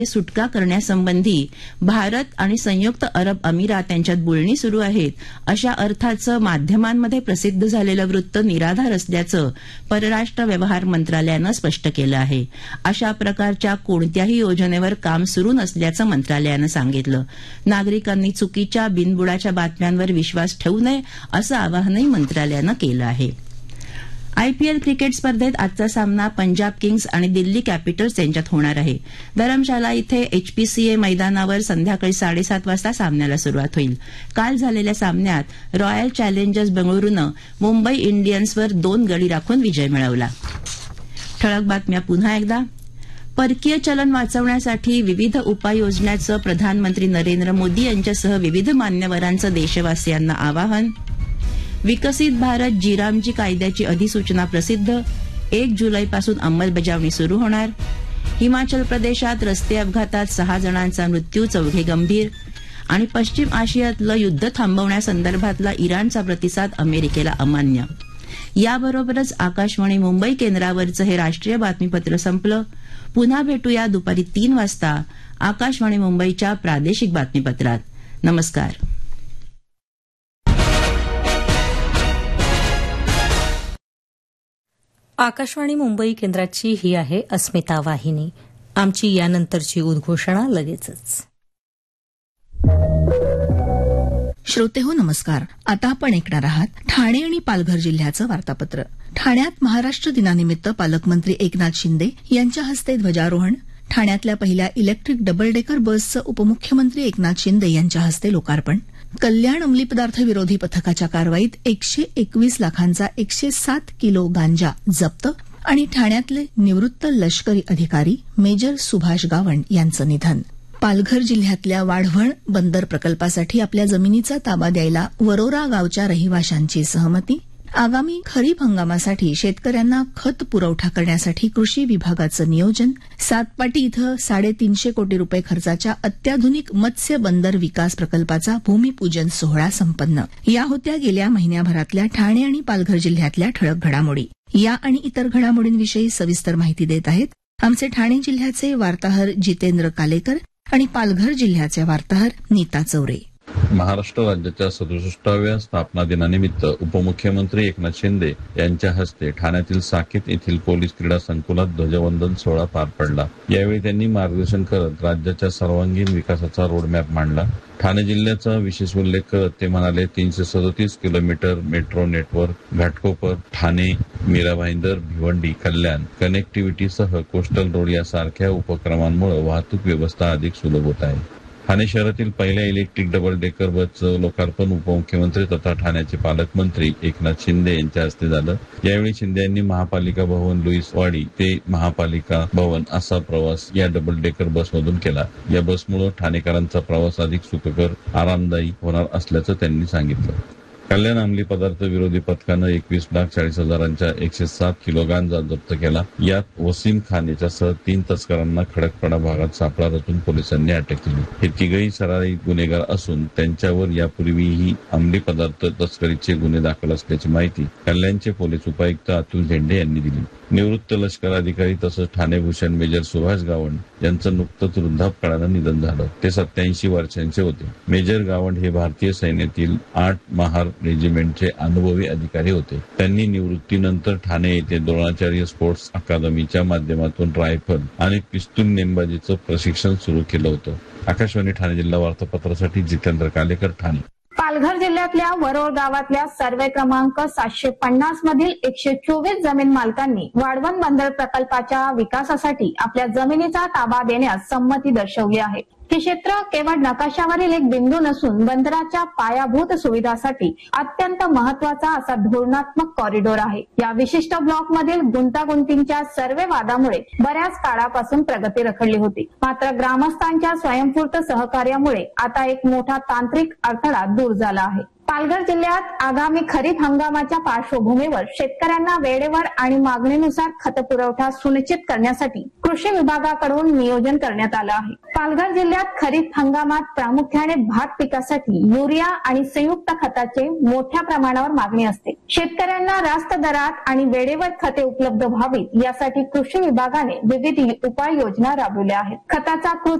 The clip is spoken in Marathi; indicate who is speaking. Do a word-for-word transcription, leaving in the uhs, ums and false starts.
Speaker 1: सुटका करण्यासंबंधी भारत आणि संयुक्त अरब अमिरात यांच्यात बोलणी सुरू आहेत अशा अर्थाचं माध्यमांमध्ये प्रसिद्ध झालेलं वृत्त निराधार असल्याचं परराष्ट्र व्यवहार मंत्रालयानं स्पष्ट केलं आहे. अशा प्रकारच्या कोणत्याही योजनेवर काम सुरू नसल्याचं मंत्रालयानं सांगितलं. नागरिकांनी चुकीच्या बिनबुडाच्या बातम्यांवर विश्वास ठेवू नये असं आवाहनही मंत्रालयानं केलं आहे. आयपीएल क्रिकेट स्पर्धेत आजचा सामना पंजाब किंग्स आणि दिल्ली कॅपिटल्स यांच्यात होणार आहे. धरमशाला इथे एचपीसीए मैदानावर संध्याकाळी साडेसात वाजता सामन्याला सुरुवात होईल. काल झालेल्या सामन्यात रॉयल चॅलेंजर्स बेंगळुरूनं मुंबई इंडियन्सवर दोन गडी राखून विजय मिळवला. ठळक बातम्या पुन्हा एकदा. परकीय चलन वाचवण्यासाठी विविध उपाययोजनांचं प्रधानमंत्री नरेंद्र मोदी यांच्यासह विविध मान्यवरांचं देशवासियांना आवाहन. विकसित भारत जीरामजी कायद्याची अधिसूचना प्रसिद्ध. एक जुलैपासून अंमलबजावणी सुरू होणार. हिमाचल प्रदेशात रस्ते अपघातात सहा जणांचा मृत्यू, चौघे गंभीर. आणि पश्चिम आशियातलं युद्ध थांबवण्यासंदर्भातला इराणचा प्रतिसाद अमेरिकेला अमान्य. याबरोबरच आकाशवाणी मुंबई केंद्रावरचं हे राष्ट्रीय बातमीपत्र संपलं. पुन्हा भेटूया दुपारी तीन वाजता आकाशवाणी मुंबईच्या प्रादेशिक बातमीपत्रात. नमस्कार.
Speaker 2: आकाशवाणी मुंबई केंद्राची ही आहे अस्मिता वाहिनी. आमची यानंतरची उद्घोषणा लगेचच.
Speaker 3: श्रोतेहो नमस्कार. आता आपण ऐकणार आहात ठाणे आणि पालघर जिल्ह्याचं वार्तापत्र. ठाण्यात महाराष्ट्र दिनानिमित्त पालकमंत्री एकनाथ शिंदे यांच्या हस्ते ध्वजारोहण. ठाण्यातल्या पहिल्या इलेक्ट्रिक डबल डेकर बसचं उपमुख्यमंत्री एकनाथ शिंदे यांच्या हस्ते लोकार्पण. कल्याण अंमली पदार्थ विरोधी पथकाच्या कारवाईत एकशे एकवीस लाखांचा एकशे सात किलो गांजा जप्त. आणि ठाण्यातले निवृत्त लष्करी अधिकारी मेजर सुभाष गावंड यांचं निधन. पालघर जिल्ह्यातल्या वाढवण बंदर प्रकल्पासाठी आपल्या जमिनीचा ताबा द्यायला वरोरा गावच्या रहिवाशांची सहमती. आगामी खरीप हंगामासाठी शेतकऱ्यांना खत पुरवठा करण्यासाठी कृषी विभागाचं नियोजन. सातपाटी इथं साडेतीनशे कोटी रुपये खर्चाच्या अत्याधुनिक मत्स्य बंदर विकास प्रकल्पाचा भूमिपूजन सोहळा संपन्न. या होत्या गेल्या महिन्याभरातल्या ठाणे आणि पालघर जिल्ह्यातल्या ठळक घडामोडी. या आणि इतर घडामोडींविषयी सविस्तर माहिती देत आहेत आमचे ठाणे जिल्ह्याचे वार्ताहर जितेंद्र कालेकर आणि पालघर जिल्ह्याचे वार्ताहर नीता चौरे.
Speaker 4: महाराष्ट्र राज्याच्या सदुसष्टाव्या स्थापना दिनानिमित्त उपमुख्यमंत्री एकनाथ शिंदे यांच्या हस्ते ठाण्यातील साकेत येथील पोलीस क्रीडा संकुलात ध्वजवंदन सोहळा पार पडला. यावेळी त्यांनी मार्गदर्शन करत राज्याच्या सर्वांगीण विकासाचा रोडमॅप मांडला. ठाणे जिल्ह्याचा विशेष उल्लेख करत ते म्हणाले, तीनशे सदतीस kilometre metro network, Ghatkopar, Thane, Mira Bhayandar, Bhiwandi, कल्याण, कनेक्टिव्हिटीसह कोस्टल रोड यासारख्या उपक्रमांमुळे वाहतूक व्यवस्था अधिक सुलभ होत आहे. ठाणे शहरातील पहिल्या इलेक्ट्रिक डबल डेकर बसचं लोकार्पण उपमुख्यमंत्री तथा ठाण्याचे पालकमंत्री एकनाथ शिंदे यांच्या हस्ते झालं. यावेळी शिंदे यांनी महापालिका भवन लुईसवाडी ते महापालिका भवन असा प्रवास या डबल डेकर बसमधून केला. या बसमुळे ठाणेकरांचा प्रवास अधिक सुखकर, आरामदायी होणार असल्याचं त्यांनी सांगितलं. कल्याण अंमली पदार्थ विरोधी पथकानं एकवीस लाख चाळीस हजारांच्या एकशे सात किलो गांजा जप्त केला. यात वसीम खान याच्यासह तीन तस्करांना खडकपाडा भागात सापळा रचून पोलिसांनी अटक केली. हे तिघही सराईत गुन्हेगार असून त्यांच्यावर यापूर्वीही अंमली पदार्थ तस्करीचे गुन्हे दाखल असल्याची माहिती कल्याणचे पोलीस उपायुक्त अतुल झेंडे यांनी दिली. निवृत्त लष्कर अधिकारी तसंच ठाणे भूषण मेजर सुभाष गावंड यांचं नुकतंच वृद्धापकाळानं निधन झालं. ते सत्याऐंशी वर्षांचे होते. मेजर गावंड हे भारतीय सैन्यातील आठ महार रेजिमेंटचे अनुभवी अधिकारी होते. त्यांनी निवृत्तीनंतर ठाणे येथे द्रोणाचार्य स्पोर्ट्स अकादमीच्या माध्यमातून रायफल आणि पिस्तूल नेमबाजीचं प्रशिक्षण सुरू केलं होतं. आकाशवाणी ठाणे जिल्हा वार्तापत्रासाठी जितेंद्र कालेकर, ठाणे.
Speaker 5: पालघर जिल्ह्यातल्या वरोर गावातल्या सर्वे क्रमांक सातशे पन्नास मधील एकशे चोवीस जमीन मालकांनी वाढवण बंदर प्रकल्पाच्या विकासासाठी आपल्या जमिनीचा ताबा देण्यास संमती दर्शवली आहे. हे क्षेत्र केवळ नकाशावरील एक बिंदू नसून बंदराच्या पायाभूत सुविधासाठी अत्यंत महत्वाचा असा धोरणात्मक कॉरिडॉर आहे. या विशिष्ट ब्लॉक मधील गुंतागुंतीच्या सर्वे वादामुळे बऱ्याच काळापासून प्रगती रखडली होती. मात्र ग्रामस्थांच्या स्वयंस्फूर्त सहकार्यामुळे आता एक मोठा तांत्रिक अडथळा दूर झाला आहे. पालघर जिल्ह्यात आगामी खरीप हंगामाच्या पार्श्वभूमीवर शेतकऱ्यांना वेळेवर आणि मागणीनुसार खत पुरवठा सुनिश्चित करण्यासाठी कृषी विभागाकडून नियोजन करण्यात आलं आहे. पालघर जिल्ह्यात खरीप हंगामात प्रामुख्याने भात पिकासाठी युरिया आणि संयुक्त खताचे मोठ्या प्रमाणावर मागणी असते. शेतकऱ्यांना रास्त दरात आणि वेळेवर खते उपलब्ध व्हावीत यासाठी कृषी विभागाने विविध उपाययोजना राबवल्या आहेत. खताचा